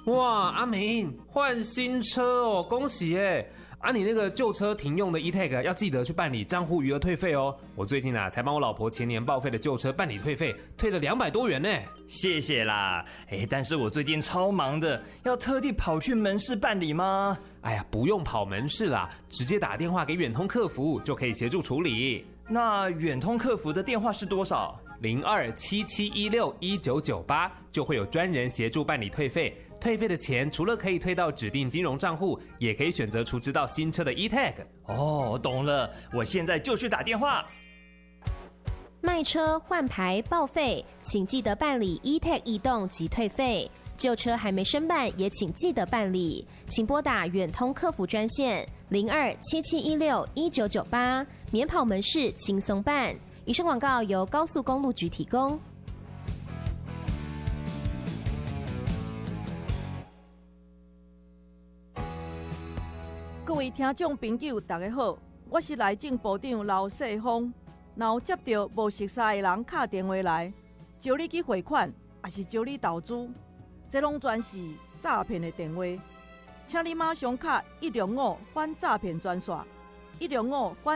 哇，阿明换新车哦，恭喜耶！啊，你那个旧车停用的 e-tag 要记得去办理账户余额退费哦。我最近才帮我老婆前年报废的旧车办理退费，退了200多元呢。 谢谢啦。但是我最近超忙的，要特地跑去门市办理吗？ 哎呀，不用跑门市啦，直接打电话给远通客服就可以协助处理。 那远通客服的电话是多少 ？0277161998就会有专人协助办理退费。退费的钱除了可以退到指定金融账户，也可以选择储值到新车的 e-tag。 哦，懂了，我现在就去打电话。 卖车、换牌、报废，请记得办理 e-tag 移动及退费。旧车还没申办，也请记得办理。请拨打远通客服专线0277161998，免跑门市，轻松办。以上广告由高速公路局提供。 各位听众朋友，大家好，我是内政部长刘世芳。若有接到无熟悉的人打电话来，招你去汇款，还是招你投资，这拢全是诈骗的电话。请你马上打105反诈骗专线，105反